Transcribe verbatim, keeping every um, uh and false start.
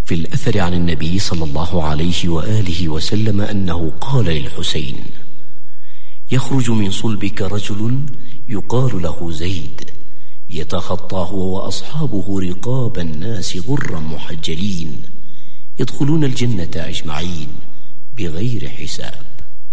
في الأثر عن النبي صلى الله عليه وآله وسلم أنه قال للحسين: يخرج من صلبك رجل يقال له زيد، يتخطى هو وأصحابه رقاب الناس غرا محجلين، يدخلون الجنة أجمعين بغير حساب.